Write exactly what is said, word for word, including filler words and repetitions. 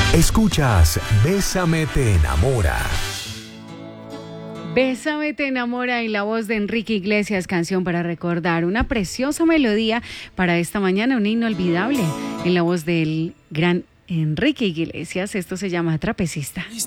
Escuchas Bésame te enamora. Bésame te enamora y la voz de Enrique Iglesias, canción para recordar, una preciosa melodía para esta mañana, un inolvidable en la voz del gran Enrique Iglesias. Esto se llama Trapecista.